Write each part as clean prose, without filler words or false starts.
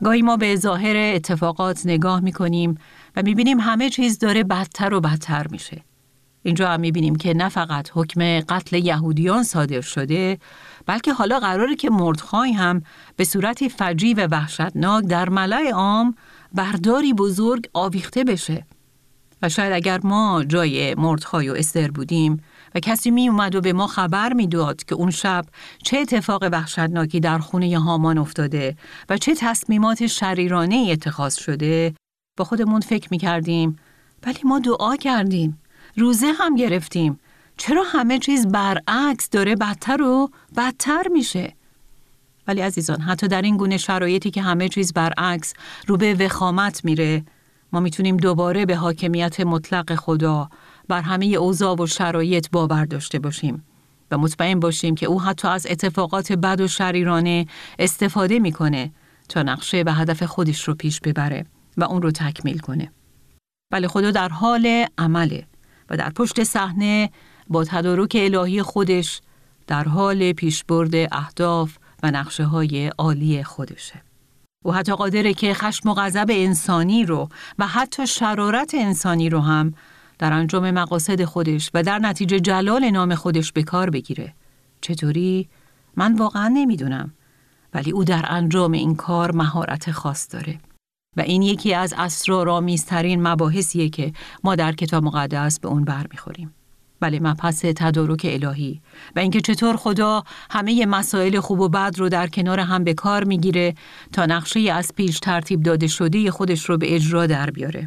گاهی ما به ظاهر اتفاقات نگاه می‌کنیم و می‌بینیم همه چیز داره بدتر و بدتر میشه. اینجا هم می‌بینیم که نه فقط حکم قتل یهودیان صادر شده، بلکه حالا قراره که مردخای هم به صورتی فجیع و وحشتناک در ملأ عام برداری بزرگ آویخته بشه. و شاید اگر ما جای مردخای و استر بودیم و کسی می اومد و به ما خبر میداد که اون شب چه اتفاق وحشتناکی در خونه هامان افتاده و چه تصمیمات شریرانه اتخاذ شده، با خودمون فکر میکردیم ولی ما دعا کردیم، روزه هم گرفتیم، چرا همه چیز برعکس داره بدتر و بدتر میشه؟ ولی عزیزان، حتی در این گونه شرایطی که همه چیز برعکس رو به وخامت میره، ما میتونیم دوباره به حاکمیت مطلق خدا بر همه اوضاع و شرایط باور داشته باشیم و مطمئن باشیم که او حتی از اتفاقات بد و شریرانه استفاده میکنه تا نقشه و هدف خودش رو پیش ببره و اون رو تکمیل کنه. بله، خدا در حال عمله و در پشت صحنه با تدارک الهی خودش در حال پیشبرد اهداف و نقشه های عالی خودشه. او حتی قادره که خشم و غضب انسانی رو و حتی شرارت انسانی رو هم در انجام مقاصد خودش و در نتیجه جلال نام خودش به کار بگیره. چطوری؟ من واقعا نمیدونم، ولی او در انجام این کار مهارت خاص داره و این یکی از اسرارآمیزترین مباحثیه که ما در کتاب مقدس به اون برمیخوریم. بله، مبحث تدارک الهی و اینکه چطور خدا همه مسائل خوب و بد رو در کنار هم به کار میگیره تا نقشه از پیش ترتیب داده شده خودش رو به اجرا در بیاره.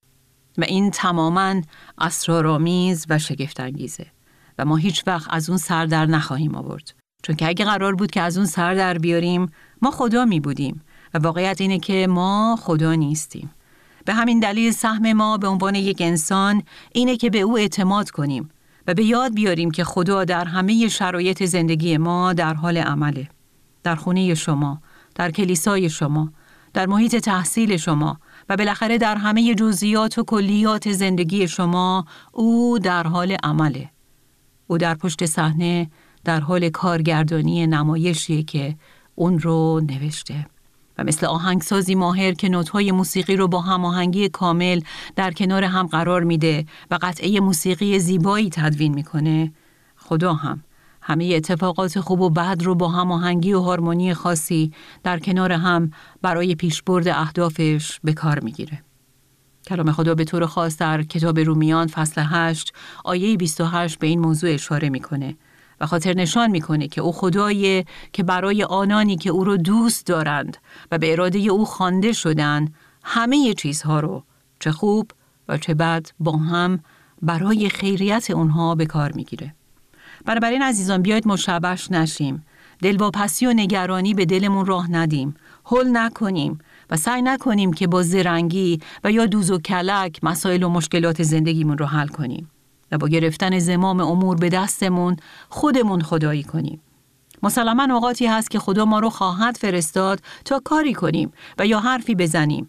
و این تماماً اسرارآمیز و شگفت‌انگیزه و ما هیچ وقت از اون سر در نخواهیم آورد، چون که اگه قرار بود که از اون سر در بیاریم ما خدا می بودیم و واقعیت اینه که ما خدا نیستیم. به همین دلیل سهم ما به عنوان یک انسان اینه که به او اعتماد کنیم و به یاد بیاریم که خدا در همه شرایط زندگی ما در حال عمله. در خونه شما، در کلیسای شما، در محیط تحصیل شما و بالاخره در همه جزئیات و کلیات زندگی شما او در حال عمله. او در پشت صحنه در حال کارگردانی نمایشیه که اون رو نوشته و مثل آهنگسازی ماهر که نوت‌های موسیقی رو با هماهنگی کامل در کنار هم قرار میده و قطعه موسیقی زیبایی تدوین میکنه، خدا هم همه اتفاقات خوب و بد رو با هماهنگی و هارمونی خاصی در کنار هم برای پیشبرد اهدافش به کار میگیره. کلام خدا به طور خاص در کتاب رومیان فصل 8 آیه 28 به این موضوع اشاره میکنه و خاطر نشان میکنه که او خدایه که برای آنانی که او رو دوست دارند و به اراده او خوانده شدن همه چیزها رو، چه خوب و چه بد، با هم برای خیریت اونها به کار میگیره. بنابراین عزیزان، بیایید مشوش نشیم، دلواپسی و نگرانی به دلمون راه ندیم، هول نکنیم و سعی نکنیم که با زرنگی و یا دوز و کلک مسائل و مشکلات زندگیمون رو حل کنیم و با گرفتن زمام امور به دستمون خودمون خدایی کنیم. مسلماً اوقاتی هست که خدا ما رو خواهد فرستاد تا کاری کنیم و یا حرفی بزنیم